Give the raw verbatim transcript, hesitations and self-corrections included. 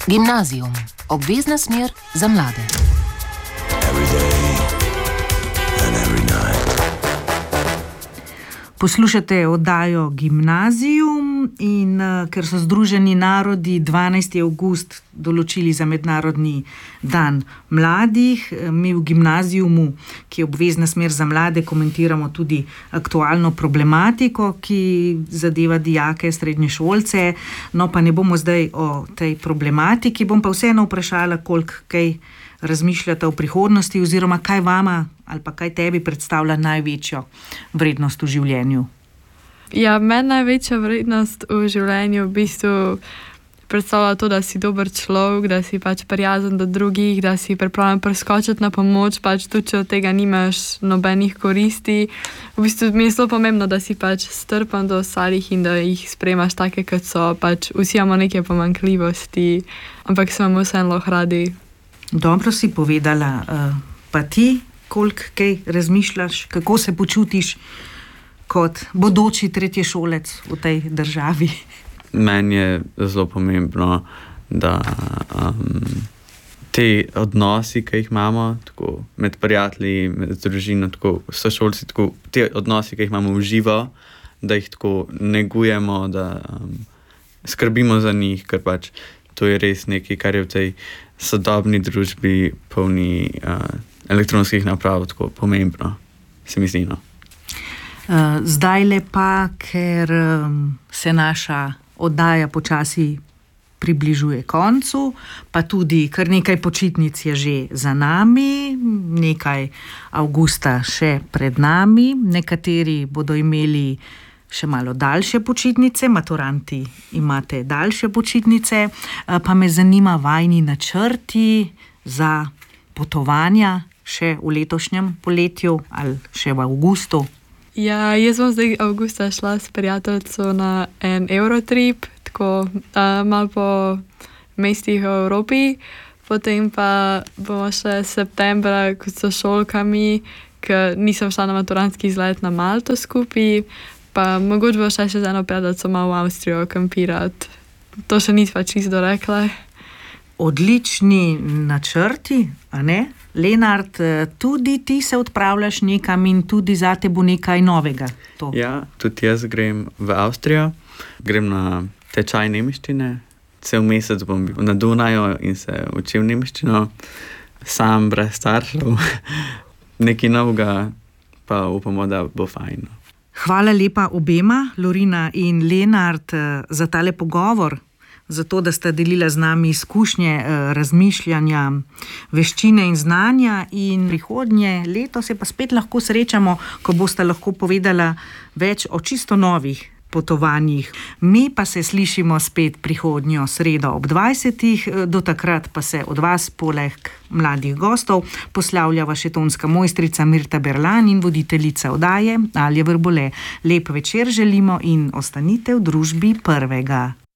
Gimnazijum. Obvezna smer za mlade. Poslušate oddajo Gimnazijum in uh, ker so Združeni narodi dvanajsti avgust določili za mednarodni dan mladih, mi v Gimnazijumu, ki je obvezna smer za mlade, komentiramo tudi aktualno problematiko, ki zadeva dijake, srednješolce. No, pa ne bomo zdaj o tej problematiki, bom pa vseeno vprašala, koliko kaj razmišljate o prihodnosti oziroma kaj vama ali pa kaj tebi predstavlja največjo vrednost v življenju? Ja, meni največja vrednost v življenju v bistvu predstavlja to, da si dober človek, da si pač prijazen do drugih, da si pripravljen preskočiti na pomoč, pač tudi če od tega nimaš nobenih koristi. V bistvu mi je zelo pomembno, da si pač strpen do ostalih in da jih sprejemaš take, kot so. Pač vsi imamo neke pomanjkljivosti, ampak smo vseeno radi. Dobro si povedala, pa ti, koliko kaj razmišljaš, kako se počutiš kot bodoči tretješolec v tej državi? Meni je zelo pomembno, da um, te odnosi, ki jih imamo, tako med prijatelji, med družino, tako sošolci, tako te odnosi, ki jih imamo v živo, da jih tako negujemo, da um, skrbimo za njih, ker pač to je res nekaj, kar je v tej sodobni družbi polni uh, elektronskih naprav, tako pomembno, se mi zdi, no. Uh, zdaj le pa, ker um, se naša oddaja počasi približuje koncu, pa tudi kar nekaj počitnic je že za nami, nekaj avgusta še pred nami, nekateri bodo imeli še malo daljše počitnice, maturanti imate daljše počitnice, pa me zanima vajni načrti za potovanja še v letošnjem poletju ali še v avgustu. Ja, jaz bom zdaj avgusta šla s prijateljico na en Eurotrip, tako uh, malo po mestih v Evropi, potem pa bomo še septembra kot so šolkami, ker nisem šla na maturantski izlet na Malto skupaj, pa mogoče bo še še z eno prijateljico malo v Avstrijo kampirati. To še nisva čisto rekla. Odlični načrti, a ne? Lenart, tudi ti se odpravljaš nekam in tudi zate bo nekaj novega. To. Ja, tudi jaz grem v Avstrijo, grem na tečaj nemščine, cel mesec bom na Dunaju in se učil nemščino, sam brez staršev, nekaj novega, pa upamo, da bo fajn. Hvala lepa obema, Lorina in Lenart, za tale pogovor, za to, da sta delila z nami izkušnje, razmišljanja, veščine in znanja, in prihodnje leto se pa spet lahko srečamo, ko boste lahko povedala več o čisto novih potovanjih. Mi pa se slišimo spet prihodnjo sredo ob dvajsetih, do takrat pa se od vas poleg mladih gostov poslavljava še tonska mojstrica Mirta Berlan in voditeljica oddaje Alja Vrbole. Lep večer želimo in ostanite v družbi Prvega.